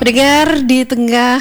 Pendengar, di tengah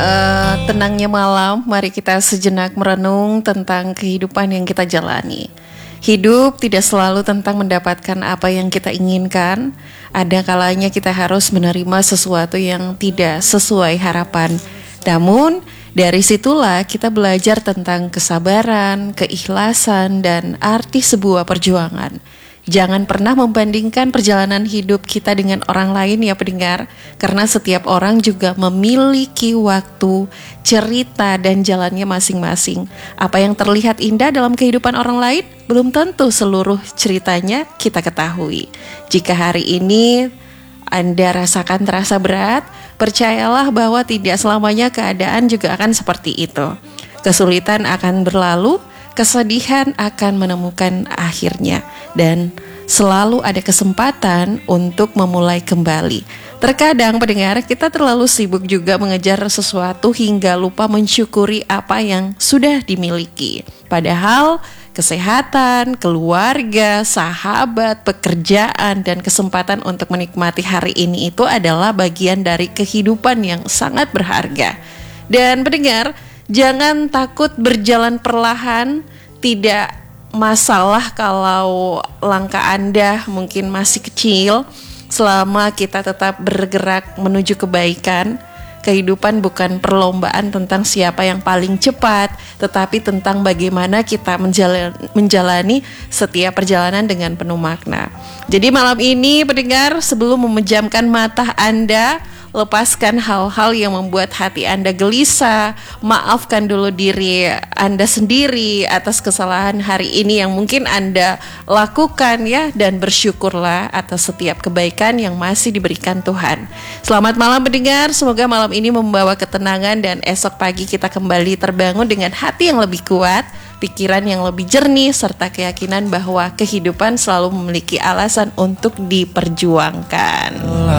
tenangnya malam, mari kita sejenak merenung tentang kehidupan yang kita jalani. Hidup tidak selalu tentang mendapatkan apa yang kita inginkan. Ada kalanya kita harus menerima sesuatu yang tidak sesuai harapan. Namun, dari situlah kita belajar tentang kesabaran, keikhlasan, dan arti sebuah perjuangan. Jangan pernah membandingkan perjalanan hidup kita dengan orang lain ya pendengar, karena setiap orang juga memiliki waktu, cerita, dan jalannya masing-masing. Apa yang terlihat indah dalam kehidupan orang lain, belum tentu seluruh ceritanya kita ketahui. Jika hari ini Anda rasakan terasa berat, percayalah bahwa tidak selamanya keadaan juga akan seperti itu. Kesulitan akan berlalu, kesedihan akan menemukan akhirnya, dan selalu ada kesempatan untuk memulai kembali. Terkadang pendengar, kita terlalu sibuk juga mengejar sesuatu hingga lupa mensyukuri apa yang sudah dimiliki. Padahal kesehatan, keluarga, sahabat, pekerjaan, dan kesempatan untuk menikmati hari ini itu adalah bagian dari kehidupan yang sangat berharga. Dan pendengar, jangan takut berjalan perlahan, tidak masalah kalau langkah Anda mungkin masih kecil, selama kita tetap bergerak menuju kebaikan. Kehidupan bukan perlombaan tentang siapa yang paling cepat, tetapi tentang bagaimana kita menjalani setiap perjalanan dengan penuh makna. Jadi malam ini pendengar, sebelum memejamkan mata Anda, lepaskan hal-hal yang membuat hati Anda gelisah. Maafkan dulu diri Anda sendiri atas kesalahan hari ini yang mungkin Anda lakukan ya, dan bersyukurlah atas setiap kebaikan yang masih diberikan Tuhan. Selamat malam pendengar, semoga malam ini membawa ketenangan dan esok pagi kita kembali terbangun dengan hati yang lebih kuat, pikiran yang lebih jernih, serta keyakinan bahwa kehidupan selalu memiliki alasan untuk diperjuangkan.